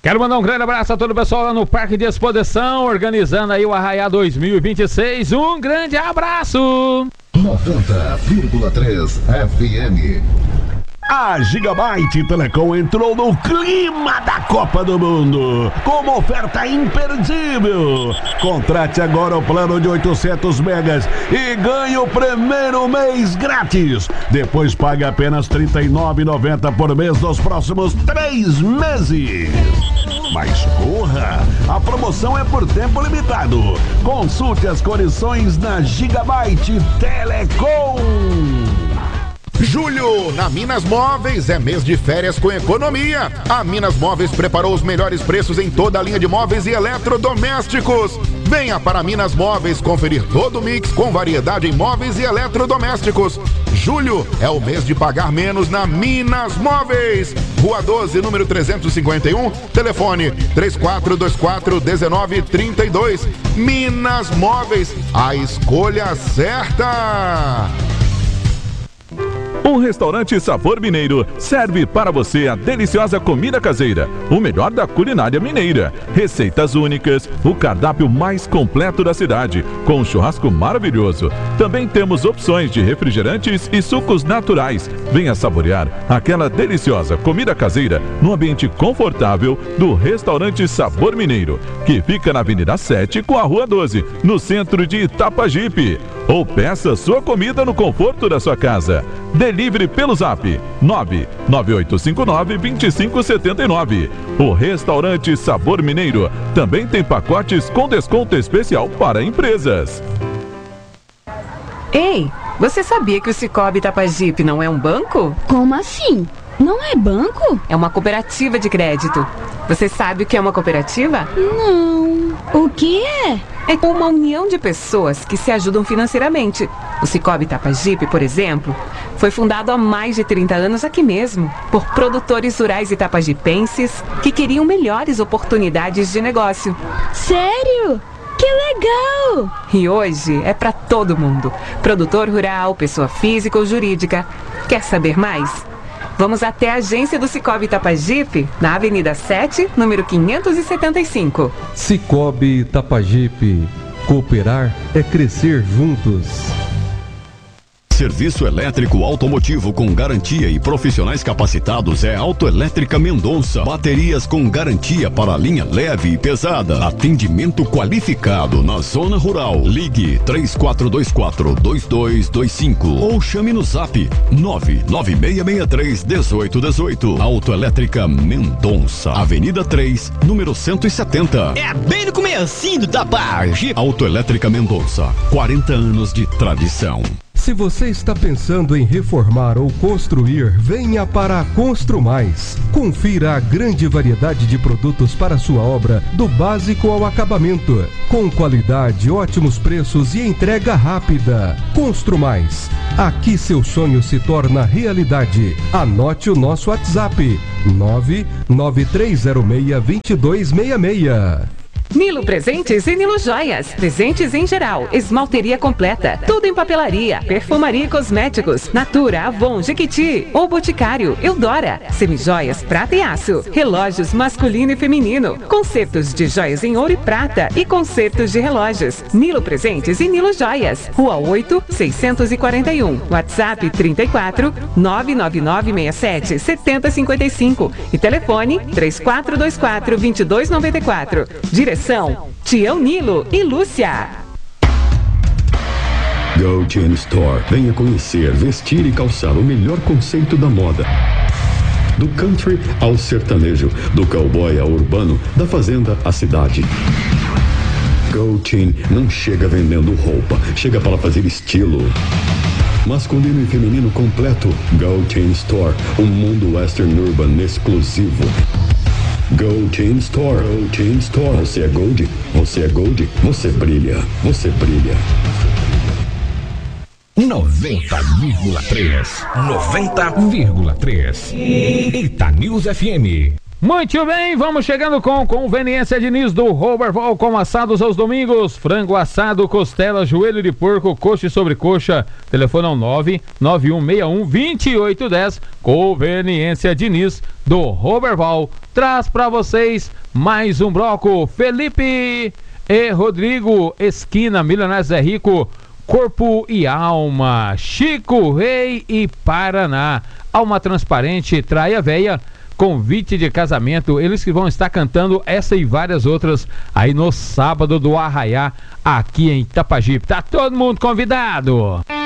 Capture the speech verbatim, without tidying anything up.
Quero mandar um grande abraço a todo o pessoal lá no Parque de Exposição, organizando aí o Arraiá dois mil e vinte e seis. Um grande abraço! noventa vírgula três F M. A Gigabyte Telecom entrou no clima da Copa do Mundo com uma oferta imperdível. Contrate agora o plano de oitocentos megas e ganhe o primeiro mês grátis. Depois pague apenas trinta e nove reais e noventa centavos por mês nos próximos três meses. Mas corra, a promoção é por tempo limitado. Consulte as condições na Gigabyte Telecom. Julho, na Minas Móveis, é mês de férias com economia. A Minas Móveis preparou os melhores preços em toda a linha de móveis e eletrodomésticos. Venha para Minas Móveis conferir todo o mix com variedade em móveis e eletrodomésticos. Julho é o mês de pagar menos na Minas Móveis. Rua doze, número trezentos e cinquenta e um, telefone três quatro dois quatro, um nove três dois. Minas Móveis, a escolha certa. Um restaurante Sabor Mineiro serve para você a deliciosa comida caseira, o melhor da culinária mineira, receitas únicas, o cardápio mais completo da cidade, com um churrasco maravilhoso. Também temos opções de refrigerantes e sucos naturais. Venha saborear aquela deliciosa comida caseira no ambiente confortável do restaurante Sabor Mineiro, que fica na Avenida sete com a Rua doze, no centro de Itapajipe. Ou peça sua comida no conforto da sua casa. Delivery pelo Zap nove nove oito cinco nove, dois cinco sete nove. O restaurante Sabor Mineiro também tem pacotes com desconto especial para empresas. Ei, você sabia que o Cicobi Itapajipe não é um banco? Como assim? Não é banco? É uma cooperativa de crédito. Você sabe o que é uma cooperativa? Não. O que é? É uma união de pessoas que se ajudam financeiramente. O Cicobi Itapajipe, por exemplo, foi fundado há mais de trinta anos aqui mesmo, por produtores rurais itapajipenses que queriam melhores oportunidades de negócio. Sério? Que legal! E hoje é para todo mundo. Produtor rural, pessoa física ou jurídica. Quer saber mais? Vamos até a agência do Cicobi Itapajipe, na Avenida sete, número quinhentos e setenta e cinco. Cicobi Itapajipe. Cooperar é crescer juntos. Serviço elétrico automotivo com garantia e profissionais capacitados é Autoelétrica Mendonça. Baterias com garantia para linha leve e pesada. Atendimento qualificado na zona rural. Ligue três quatro dois quatro, dois dois dois cinco ou chame no Zap nove nove seis seis três, um oito um oito. Autoelétrica Mendonça. Avenida três, número cento e setenta. É bem no comecinho do Itapajipe. Autoelétrica Mendonça. quarenta anos de tradição. Se você está pensando em reformar ou construir, venha para a Constru Mais. Confira a grande variedade de produtos para sua obra, do básico ao acabamento. Com qualidade, ótimos preços e entrega rápida. Constru Mais. Aqui seu sonho se torna realidade. Anote o nosso WhatsApp: nove nove três zero seis, dois dois seis seis. Nilo Presentes e Nilo Joias. Presentes em geral, esmalteria completa, tudo em papelaria, perfumaria e cosméticos, Natura, Avon, Jequiti ou Boticário, Eudora, semijoias, prata e aço, relógios masculino e feminino, concertos de joias em ouro e prata e concertos de relógios. Nilo Presentes e Nilo Joias. Rua oito, seiscentos e quarenta e um. WhatsApp trinta e quatro, nove nove nove seis sete, sete zero cinco cinco e telefone três quatro dois quatro, dois dois nove quatro. Direção Tião Nilo e Lúcia. Go Chain Store. Venha conhecer, vestir e calçar o melhor conceito da moda. Do country ao sertanejo, do cowboy ao urbano, da fazenda à cidade. Go Chain não chega vendendo roupa, chega para fazer estilo. Masculino e feminino completo. Go Chain Store. Um mundo western urban exclusivo. Go Chain Store. Go Chain Store. Você é Gold? Você é Gold? Você brilha. Você brilha. noventa vírgula três. noventa vírgula três. Ita News F M. Muito bem, vamos chegando com Conveniência Diniz do Roberval, com assados aos domingos, frango assado, costela, joelho de porco, coxa e sobrecoxa. Telefone ao nove nove um seis um, dois oito um zero. Conveniência Diniz do Roberval traz para vocês mais um bloco. Felipe e Rodrigo, esquina Milionários é Rico, Corpo e Alma, Chico Rei e Paraná, Alma Transparente, Traia Véia, convite de casamento. Eles que vão estar cantando essa e várias outras aí no sábado do Arraiá, aqui em Itapajipe. Tá todo mundo convidado.